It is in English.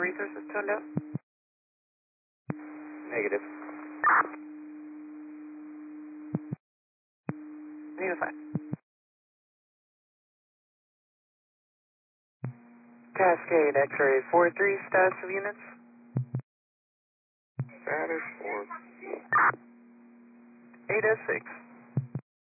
resources tuned out? Negative. Unified. Cascade X-ray 4-3, status of units? Status 4. 8S6.